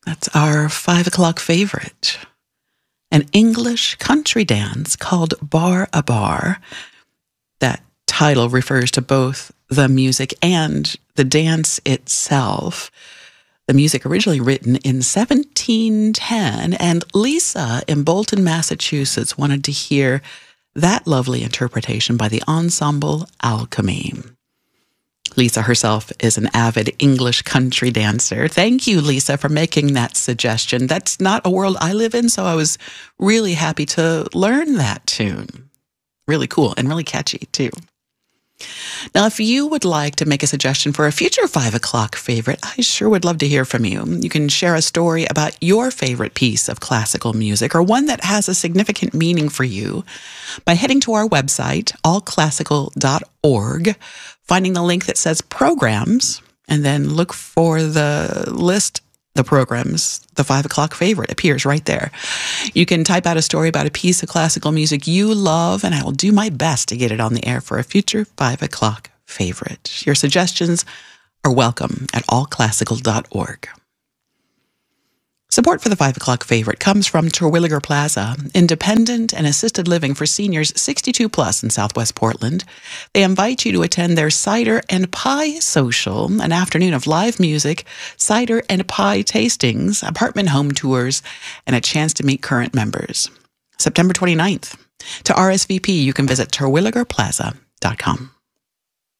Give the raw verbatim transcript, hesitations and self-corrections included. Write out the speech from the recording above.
That's our five o'clock favorite. An English country dance called Bar a Bar. That title refers to both the music and the dance itself. The music originally written in seventeen ten, and Lisa in Bolton, Massachusetts wanted to hear that lovely interpretation by the ensemble Alchemy. Lisa herself is an avid English country dancer. Thank you, Lisa, for making that suggestion. That's not a world I live in, so I was really happy to learn that tune. Really cool and really catchy, too. Now, if you would like to make a suggestion for a future five o'clock favorite, I sure would love to hear from you. You can share a story about your favorite piece of classical music or one that has a significant meaning for you by heading to our website, all classical dot org, finding the link that says programs, and then look for the list, the programs, the five o'clock favorite appears right there. You can type out a story about a piece of classical music you love, and I will do my best to get it on the air for a future five o'clock favorite. Your suggestions are welcome at all classical dot org. Support for the five o'clock favorite comes from Terwilliger Plaza, independent and assisted living for seniors sixty-two plus in Southwest Portland. They invite you to attend their Cider and Pie Social, an afternoon of live music, cider and pie tastings, apartment home tours, and a chance to meet current members. September twenty-ninth. To R S V P, you can visit terwilliger plaza dot com.